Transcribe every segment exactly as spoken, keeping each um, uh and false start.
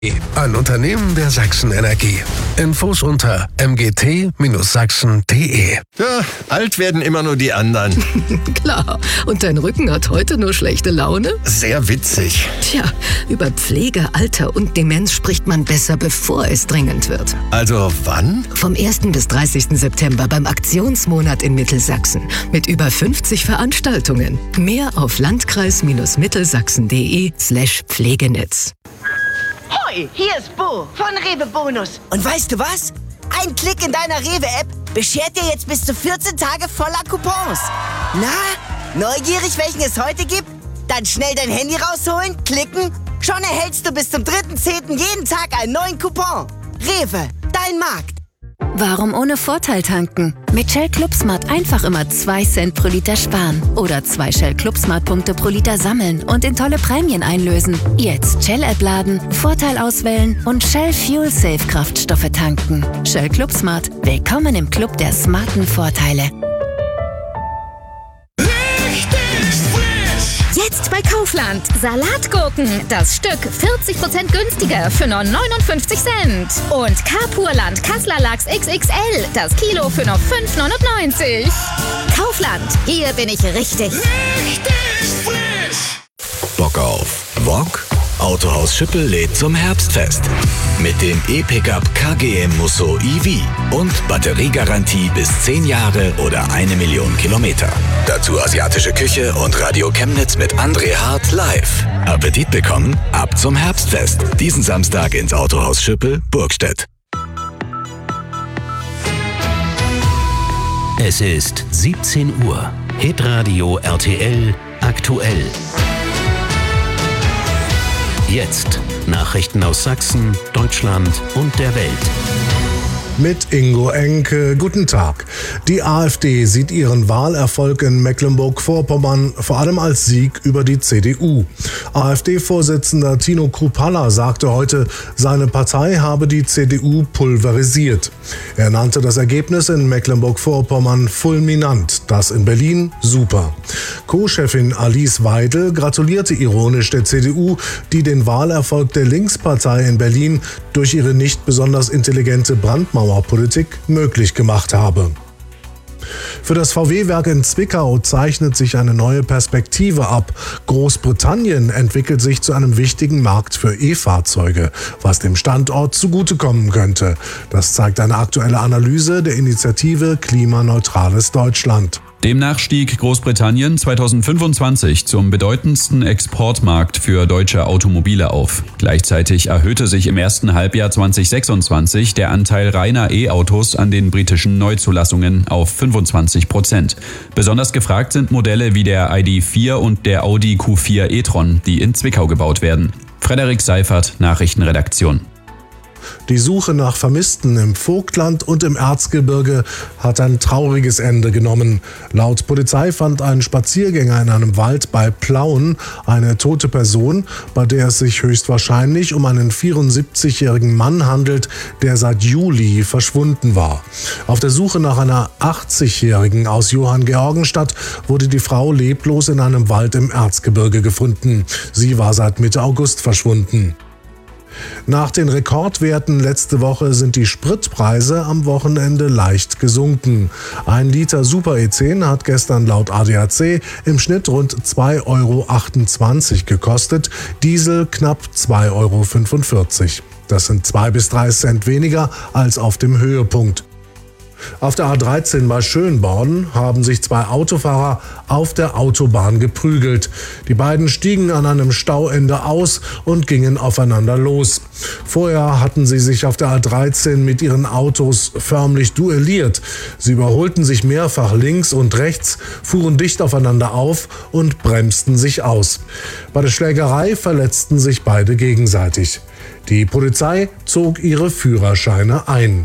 Ein Unternehmen der Sachsen Energie. Infos unter m g t sachsen punkt d e. Ja, alt werden immer nur die anderen. Klar, und dein Rücken hat heute nur schlechte Laune? Sehr witzig. Tja, über Pflege, Alter und Demenz spricht man besser, bevor es dringend wird. Also wann? Vom ersten bis dreißigsten September beim Aktionsmonat in Mittelsachsen. Mit über fünfzig Veranstaltungen. Mehr auf landkreis-mittelsachsen punkt d e slash Pflegenetz. Hoi, hier ist Bo von Rewe Bonus. Und weißt du was? Ein Klick in deiner Rewe-App beschert dir jetzt bis zu vierzehn Tage voller Coupons. Na, neugierig, welchen es heute gibt? Dann schnell dein Handy rausholen, klicken. Schon erhältst du bis zum dritten zehnten jeden Tag einen neuen Coupon. Rewe, dein Markt. Warum ohne Vorteil tanken? Mit Shell ClubSmart einfach immer zwei Cent pro Liter sparen. Oder zwei Shell ClubSmart-Punkte pro Liter sammeln und in tolle Prämien einlösen. Jetzt Shell-App laden, Vorteil auswählen und Shell Fuel Safe Kraftstoffe tanken. Shell ClubSmart. Willkommen im Club der smarten Vorteile. Jetzt bei Kaufland. Salatgurken. Das Stück vierzig Prozent günstiger für nur neunundfünfzig Cent. Und Carpurland Kassler Lachs X X L. Das Kilo für nur fünf neunundneunzig. Kaufland. Hier bin ich richtig. Richtig frisch. Bock auf Wok? Autohaus Schüppel lädt zum Herbstfest. Mit dem E-Pickup K G M Musso E V und Batteriegarantie bis zehn Jahre oder eine Million Kilometer. Dazu asiatische Küche und Radio Chemnitz mit André Hart live. Appetit bekommen? Ab zum Herbstfest. Diesen Samstag ins Autohaus Schüppel, Burgstedt. Es ist siebzehn Uhr. Hitradio R T L aktuell. Jetzt Nachrichten aus Sachsen, Deutschland und der Welt. Mit Ingo Enke, guten Tag. Die AfD sieht ihren Wahlerfolg in Mecklenburg-Vorpommern vor allem als Sieg über die C D U. AfD-Vorsitzender Tino Kruppalla sagte heute, seine Partei habe die C D U pulverisiert. Er nannte das Ergebnis in Mecklenburg-Vorpommern fulminant, das in Berlin super. Co-Chefin Alice Weidel gratulierte ironisch der C D U, die den Wahlerfolg der Linkspartei in Berlin durch ihre nicht besonders intelligente Brandmauer Politik möglich gemacht habe. Für das V W-Werk in Zwickau zeichnet sich eine neue Perspektive ab. Großbritannien entwickelt sich zu einem wichtigen Markt für E-Fahrzeuge, was dem Standort zugutekommen könnte. Das zeigt eine aktuelle Analyse der Initiative Klimaneutrales Deutschland. Demnach stieg Großbritannien zweitausendfünfundzwanzig zum bedeutendsten Exportmarkt für deutsche Automobile auf. Gleichzeitig erhöhte sich im ersten Halbjahr zweitausendsechsundzwanzig der Anteil reiner E-Autos an den britischen Neuzulassungen auf fünfundzwanzig Prozent. Besonders gefragt sind Modelle wie der I D vier und der Audi Q vier e-tron, die in Zwickau gebaut werden. Frederik Seifert, Nachrichtenredaktion. Die Suche nach Vermissten im Vogtland und im Erzgebirge hat ein trauriges Ende genommen. Laut Polizei fand ein Spaziergänger in einem Wald bei Plauen eine tote Person, bei der es sich höchstwahrscheinlich um einen vierundsiebzigjährigen Mann handelt, der seit Juli verschwunden war. Auf der Suche nach einer achtzigjährigen aus Johanngeorgenstadt wurde die Frau leblos in einem Wald im Erzgebirge gefunden. Sie war seit Mitte August verschwunden. Nach den Rekordwerten letzte Woche sind die Spritpreise am Wochenende leicht gesunken. Ein Liter Super E zehn hat gestern laut A D A C im Schnitt rund zwei Euro achtundzwanzig gekostet, Diesel knapp zwei Euro fünfundvierzig. Das sind zwei bis drei Cent weniger als auf dem Höhepunkt. Auf der A dreizehn bei Schönborn haben sich zwei Autofahrer auf der Autobahn geprügelt. Die beiden stiegen an einem Stauende aus und gingen aufeinander los. Vorher hatten sie sich auf der A dreizehn mit ihren Autos förmlich duelliert. Sie überholten sich mehrfach links und rechts, fuhren dicht aufeinander auf und bremsten sich aus. Bei der Schlägerei verletzten sich beide gegenseitig. Die Polizei zog ihre Führerscheine ein.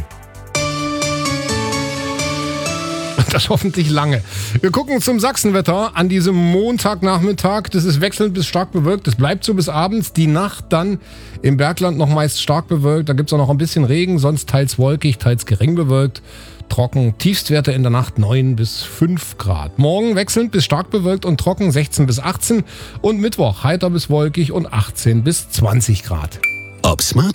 Das hoffentlich lange. Wir gucken zum Sachsenwetter an diesem Montagnachmittag. Das ist wechselnd bis stark bewölkt. Das bleibt so bis abends. Die Nacht dann im Bergland noch meist stark bewölkt. Da gibt es auch noch ein bisschen Regen, sonst teils wolkig, teils gering bewölkt. Trocken. Tiefstwerte in der Nacht neun bis fünf Grad. Morgen wechselnd bis stark bewölkt und trocken sechzehn bis achtzehn. Und Mittwoch heiter bis wolkig und achtzehn bis zwanzig Grad. Ob Smart